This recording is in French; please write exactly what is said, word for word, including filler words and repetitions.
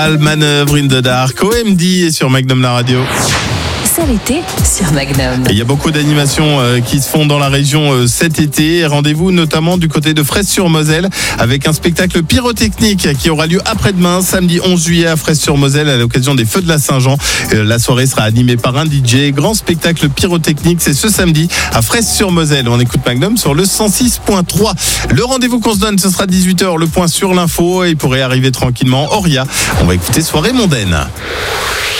Manœuvre in the Dark, O M D est sur Magnum la radio. C'est l'été sur Magnum. Il y a beaucoup d'animations euh, qui se font dans la région euh, cet été. Rendez-vous notamment du côté de Fraisse-sur-Moselle avec un spectacle pyrotechnique qui aura lieu après-demain, samedi onze juillet à Fraisse-sur-Moselle à l'occasion des Feux de la Saint-Jean. Euh, la soirée sera animée par un D J. Grand spectacle pyrotechnique, c'est ce samedi à Fraisse-sur-Moselle. On écoute Magnum sur le cent six point trois. Le rendez-vous qu'on se donne, ce sera dix-huit heures. Le point sur l'info et il pourrait arriver tranquillement. Auria, on va écouter Soirée mondaine.